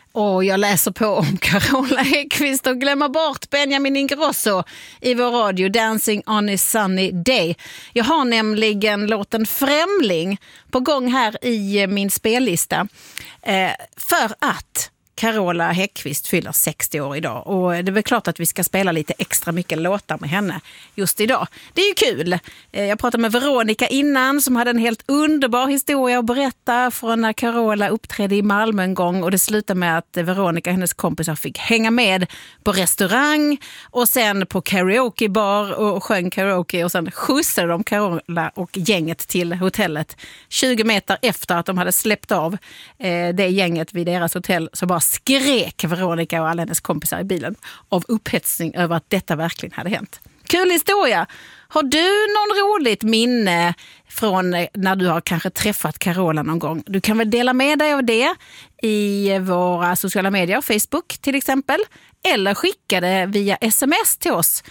Och jag läser på om Carola Häggkvist och glömmer bort Benjamin Ingrosso i vår radio Dancing on a sunny day. Jag har nämligen låten Främling på gång här i min spellista för att Carola Häggkvist fyller 60 år idag. Och det är väl klart att vi ska spela lite extra mycket låtar med henne just idag. Det är ju kul. Jag pratade med Veronica innan som hade en helt underbar historia att berätta från när Carola uppträdde i Malmö en gång. Och det slutade med att Veronica och hennes kompisar fick hänga med på restaurang och sen på karaokebar och sjöng karaoke. Och sen skjutsade de Carola och gänget till hotellet 20 meter efter att de hade släppt av det gänget vid deras hotell. Så bara skrek Veronica och alla hennes kompisar i bilen av upphetsning över att detta verkligen hade hänt. Kul historia! Har du någon roligt minne från när du har kanske träffat Carola någon gång? Du kan väl dela med dig av det i våra sociala medier, Facebook till exempel. Eller skicka det via sms till oss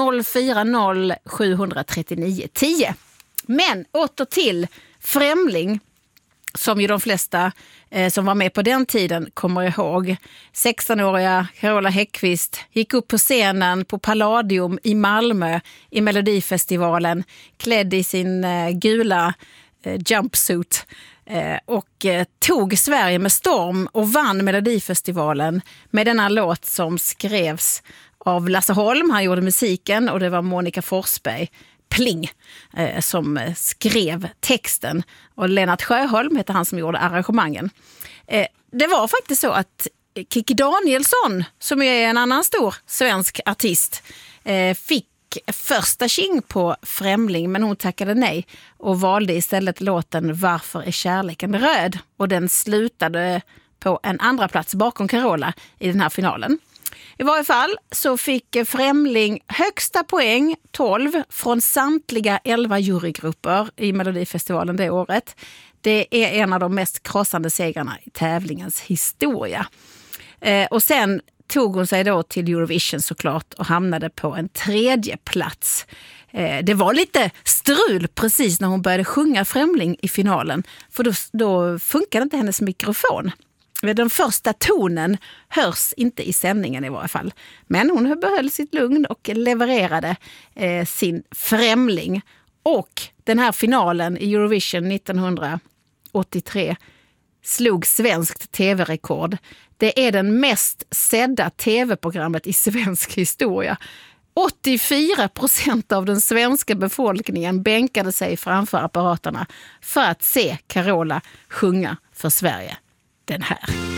040 739 10. Men åter till Främling. Som ju de flesta som var med på den tiden kommer ihåg. 16-åriga Carola Häggkvist gick upp på scenen på Palladium i Malmö i Melodifestivalen klädd i sin gula jumpsuit och tog Sverige med storm och vann Melodifestivalen med denna låt som skrevs av Lasse Holm. Han gjorde musiken och det var Monica Forsberg Pling som skrev texten och Lennart Sjöholm heter han som gjorde arrangemangen. Det var faktiskt så att Kikki Danielsson, som är en annan stor svensk artist, fick första tjing på Främling, men hon tackade nej och valde istället låten Varför är kärleken röd? Och den slutade på en andra plats bakom Carola i den här finalen. I varje fall så fick Främling högsta poäng, 12, från samtliga 11 jurygrupper i Melodifestivalen det året. Det är en av de mest krossande segrarna i tävlingens historia. Och sen tog hon sig då till Eurovision såklart och hamnade på en 3:e plats. Det var lite strul precis när hon började sjunga Främling i finalen, för då funkade inte hennes mikrofon. Den första tonen hörs inte i sändningen i varje fall. Men hon behöll sitt lugn och levererade sin Främling. Och den här finalen i Eurovision 1983 slog svenskt tv-rekord. Det är den mest sedda tv-programmet i svensk historia. 84% av den svenska befolkningen bänkade sig framför apparaterna för att se Carola sjunga för Sverige. Den här.